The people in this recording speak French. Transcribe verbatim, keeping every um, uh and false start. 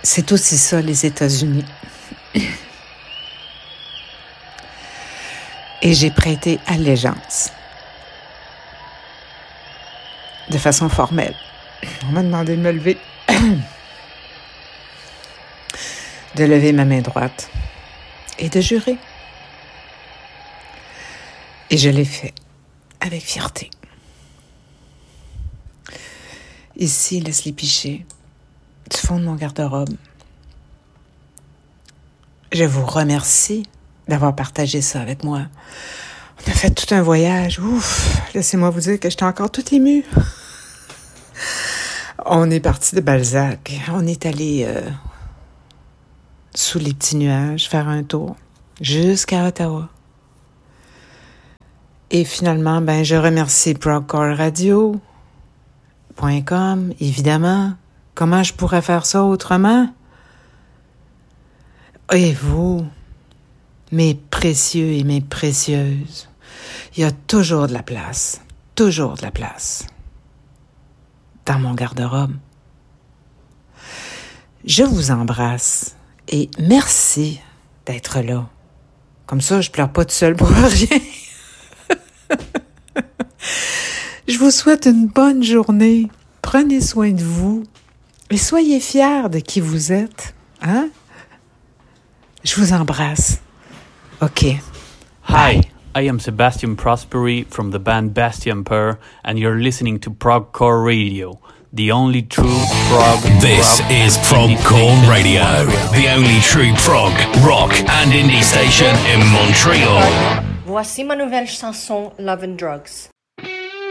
C'est aussi ça, les États-Unis. Et j'ai prêté allégeance. De façon formelle. On m'a demandé de me lever. De lever ma main droite. Et de jurer. Et je l'ai fait. Avec fierté. Ici, Leslie Piché, du fond de mon garde-robe. Je vous remercie d'avoir partagé ça avec moi. On a fait tout un voyage. Ouf, laissez-moi vous dire que j'étais encore toute émue. On est parti de Balzac. On est allé euh, sous les petits nuages faire un tour jusqu'à Ottawa. Et finalement, ben, je remercie Progcore Radio point com, évidemment. Comment je pourrais faire ça autrement? Et vous, mes précieux et mes précieuses, il y a toujours de la place, toujours de la place dans mon garde-robe. Je vous embrasse et merci d'être là. Comme ça, je pleure pas toute seule pour rien. Je vous souhaite une bonne journée. Prenez soin de vous et soyez fiers de qui vous êtes. Hein? Je vous embrasse. OK. Hi, I am Sebastian Prosperi from the band Bastion Per, and you're listening to Progcore Radio, the only true prog. This prog is Progcore Radio, the only true prog, rock and indie station in Montreal. Voici ma nouvelle chanson Love and Drugs.